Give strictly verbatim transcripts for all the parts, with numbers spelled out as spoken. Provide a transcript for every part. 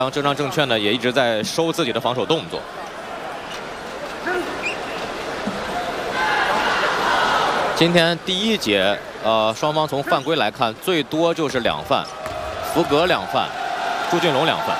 浙江证券呢也一直在收自己的防守动作。今天第一节，呃，双方从犯规来看，最多就是两犯，福格两犯，朱俊龙两犯。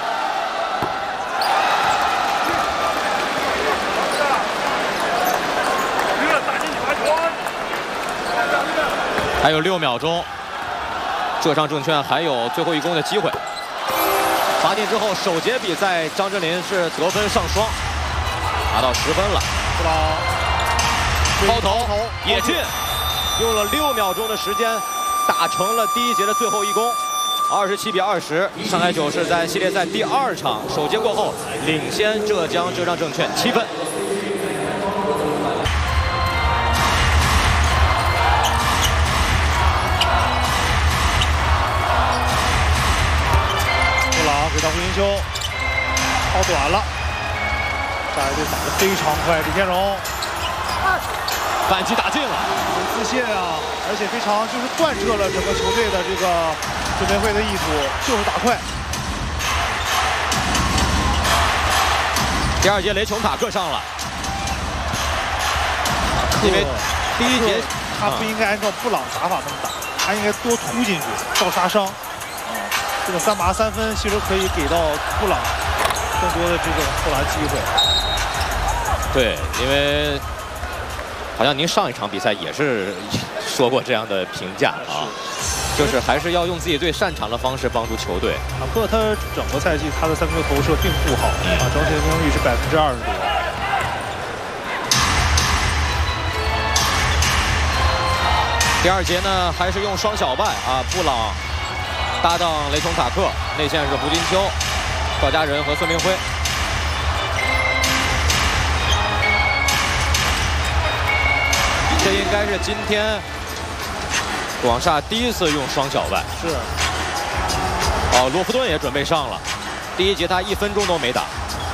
还有六秒钟，浙商证券还有最后一攻的机会。 罚进之后，首节比赛张镇麟是得分上双，拿到十分了。 是吧？ 抛投也进，用了六秒钟的时间，打成了第一节的最后一攻，二十七比二十。上海九是在系列赛第二场首节过后，领先浙江浙商证券七分。 给到胡金秋，抛短了，上海队打得非常快，李天荣反击打进了， 有自信啊，而且非常就是贯彻了整个球队的这个准备会的意图，就是打快。 第二节雷琼塔克上了，因为第一节他不应该按照布朗打法那么打，他应该多突进去，倒杀伤。 这个三罚三分其实可以给到布朗更多的这种投篮机会。 对，因为好像您上一场比赛也是说过这样的评价啊，就是还是要用自己最擅长的方式帮助球队。 塔克他整个赛季他的三分球投射并不好啊，整体的命中率是百分之二十多。 第二节呢，还是用双小外啊，布朗。 搭档雷琼塔克，内线是胡金秋、赵家仁和孙明辉。这应该是今天广厦第一次用双小外。 是。 哦，罗弗顿也准备上了。第一节他一分钟都没打。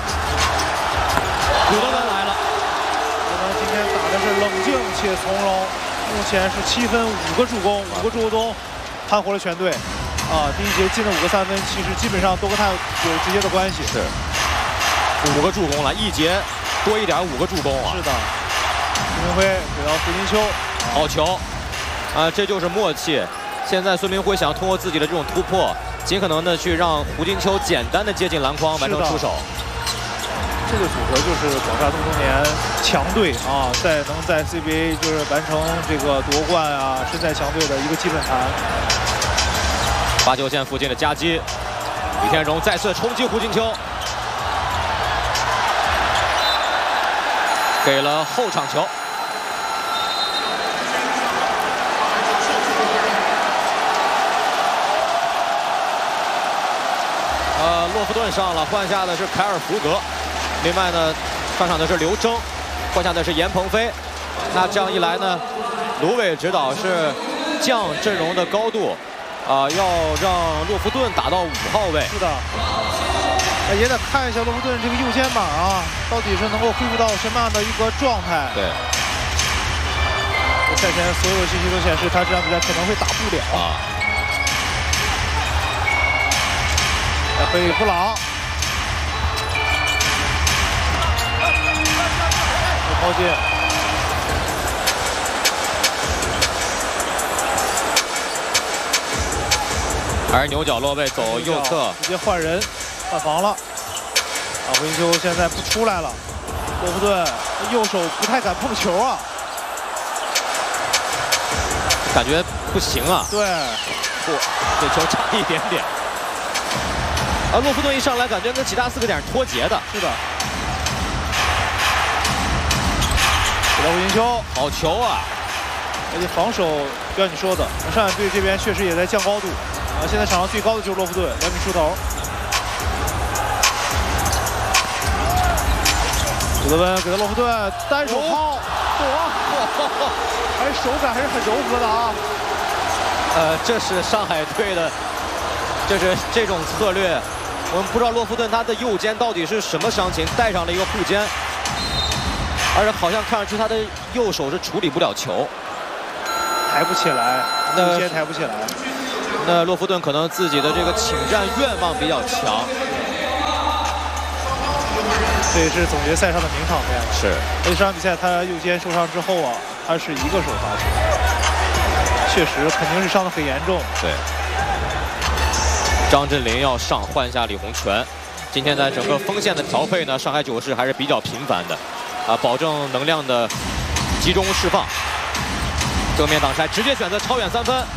古德温来了。 古德温今天打的是冷静且从容，目前是七分、五个助攻、五个助攻，盘活了全队。 啊，第一节进了五个三分，其实基本上都跟他有直接的关系。 是，五个助攻了，一节多一点，五个助攻啊。 是的，孙明辉给到胡金秋， 好球，啊，这就是默契。现在孙明辉想通过自己的这种突破，尽可能的去让胡金秋简单的接近篮筐，完成出手。 这个组合就是广厦这么多年强队啊，在能在 C B A 就是完成这个夺冠啊，身在强队的一个基本盘。 罚球线附近的夹击，李天荣再次冲击胡金秋，给了后场球。呃，洛夫顿上了，换下的是凯尔福格。另外呢，上场的是刘铮，换下的是严鹏飞。那这样一来呢，卢伟指导是降阵容的高度。 啊、呃，要让洛夫顿打到五号位。 是的，也得看一下洛夫顿这个右肩膀啊，到底是能够恢复到什么样的一个状态。 对。 赛前所有信息都显示，他这场比赛可能会打不了。啊。来回布朗。抛进。 还是牛角落位走右侧， 直接换人，换防了。啊，胡金秋现在不出来了。洛夫顿右手不太敢碰球啊， 感觉不行啊。 对， 不，这球差一点点。啊，洛夫顿一上来感觉跟其他四个点脱节的。 是的。给到胡金秋， 好球啊！ 而且防守，就像你说的，上海队这边确实也在降高度。 啊，现在场上最高的就是洛夫顿，两米出头。古德温给到洛夫顿，单手抛，躲，还是手感还是很柔和的啊。 呃，这是上海队的，这是这种策略。我们不知道洛夫顿他的右肩到底是什么伤情，带上了一个护肩，而且好像看上去他的右手是处理不了球， 抬不起来，右肩抬不起来。 那洛夫顿可能自己的这个请战愿望比较强， 这也是总决赛上的名场面。 是， 而且这场比赛他右肩受伤之后啊，他是一个手发球，确实肯定是伤得很严重。 对，张镇麟要上换下李洪泉。今天在整个锋线的调配呢，上海九世还是比较频繁的，啊，保证能量的集中释放。正面挡拆，直接选择超远三分。